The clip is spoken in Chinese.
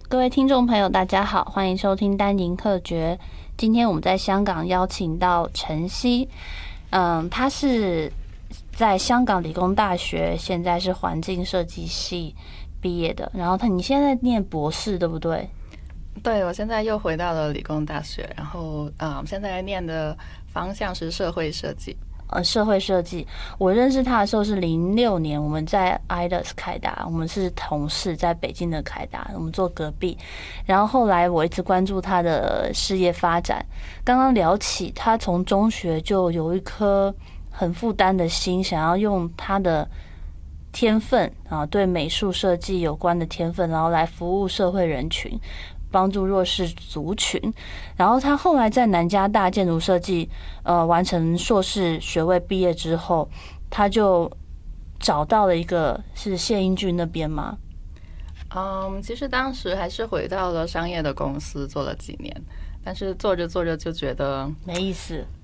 各位听众朋友，大家好，欢迎收听丹宁客诀。今天我们在香港邀请到陈希，他是在香港理工大学，现在是环境设计系毕业的。然后你现在念博士，对不对？ 对，我现在又回到了理工大学，然后现在念的方向是社会设计。 社会设计，我认识他的时候是06年，我们在 IDES 凯达，我们是同事，在北京的凯达，我们坐隔壁。然后后来我一直关注他的事业发展。刚刚聊起，他从中学就有一颗很负担的心，想要用他的天分啊，对美术设计有关的天分，然后来服务社会人群，帮助弱势族群。然后他后来在南加大建筑设计完成硕士学位毕业之后，他就找到了一个是谢英俊那边吗？ 其实当时还是回到了商业的公司做了几年，但是做着做着就觉得没意思。